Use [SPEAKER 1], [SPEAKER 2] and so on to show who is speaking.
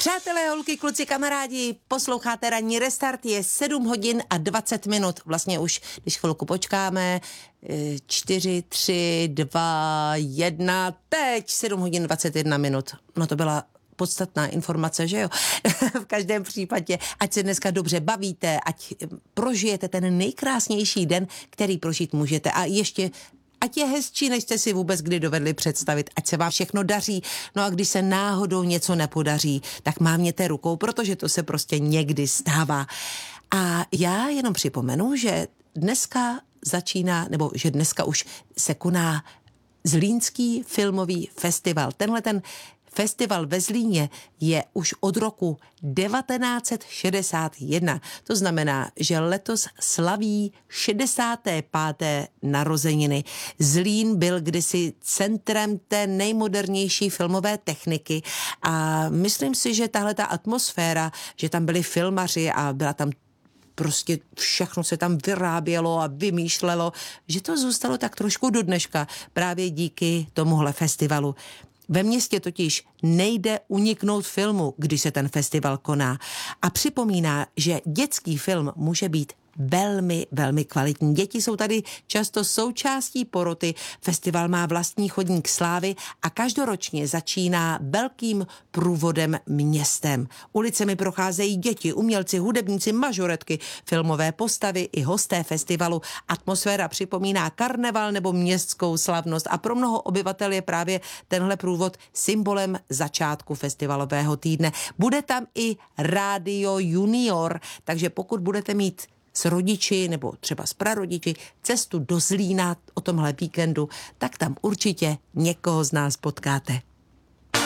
[SPEAKER 1] Přátelé, holky, kluci, kamarádi, posloucháte Ranní restart, je 7 hodin a 20 minut. Vlastně už, když chvilku počkáme, 4, 3, 2, 1, teď 7 hodin 21 minut. No to byla podstatná informace, že jo? V každém případě, ať se dneska dobře bavíte, ať prožijete ten nejkrásnější den, který prožít můžete. A ještě ať je hezčí, než jste si vůbec kdy dovedli představit, ať se vám všechno daří. No a když se náhodou něco nepodaří, tak mávněte rukou, protože to se prostě někdy stává. A já jenom připomenu, že dneska začíná, nebo že dneska už se koná Zlínský filmový festival. Tenhle ten festival ve Zlíně je už od roku 1961. To znamená, že letos slaví 65. narozeniny. Zlín byl kdysi centrem té nejmodernější filmové techniky a myslím si, že tahle ta atmosféra, že tam byli filmaři a byla tam prostě všechno se tam vyrábělo a vymýšlelo, že to zůstalo tak trošku do dneška právě díky tomuhle festivalu. Ve městě totiž nejde uniknout filmu, když se ten festival koná. A připomíná, že dětský film může být velmi, velmi kvalitní. Děti jsou tady často součástí poroty. Festival má vlastní chodník slávy a každoročně začíná velkým průvodem městem. Ulicemi procházejí děti, umělci, hudebníci, mažoretky, filmové postavy i hosté festivalu. Atmosféra připomíná karneval nebo městskou slavnost a pro mnoho obyvatel je právě tenhle průvod symbolem začátku festivalového týdne. Bude tam i Rádio Junior, takže pokud budete mít s rodiči nebo třeba s prarodiči cestu do Zlína o tomhle víkendu, tak tam určitě někoho z nás potkáte.